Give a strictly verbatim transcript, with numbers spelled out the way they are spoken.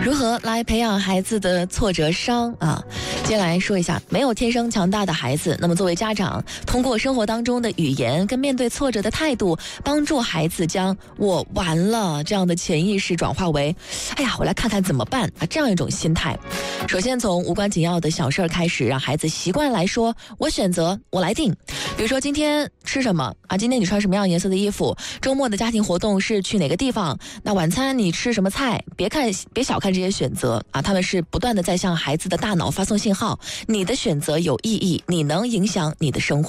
如何来培养孩子的挫折商啊？接下来说一下，没有天生强大的孩子。那么作为家长，通过生活当中的语言跟面对挫折的态度，帮助孩子将我完了这样的潜意识转化为哎呀我来看看怎么办啊这样一种心态。首先从无关紧要的小事儿开始，让孩子习惯来说我选择，我来定。比如说今天吃什么啊？今天你穿什么样颜色的衣服？周末的家庭活动是去哪个地方？那晚餐你吃什么菜？别看别小看这些选择啊，他们是不断的在向孩子的大脑发送信号，你的选择有意义，你能影响你的生活。